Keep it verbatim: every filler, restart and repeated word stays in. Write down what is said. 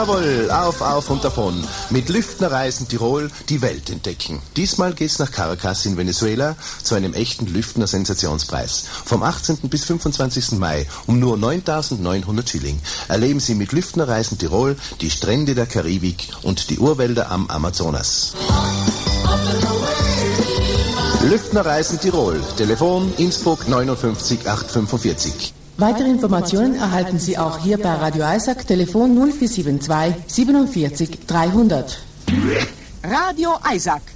Jawohl, auf, auf und davon. Mit Lüftner Reisen Tirol die Welt entdecken. Diesmal geht's nach Caracas in Venezuela zu einem echten Lüftner Sensationspreis. Vom achtzehnten bis fünfundzwanzigsten Mai um nur neuntausendneunhundert Schilling erleben Sie mit Lüftner Reisen Tirol die Strände der Karibik und die Urwälder am Amazonas. Lüftner Reisen Tirol. Telefon Innsbruck neunundfünfzig achthundertfünfundvierzig. Weitere Informationen erhalten Sie auch hier bei Radio Isaac, Telefon null vier sieben zwei siebenundvierzig dreihundert. Radio Isaac.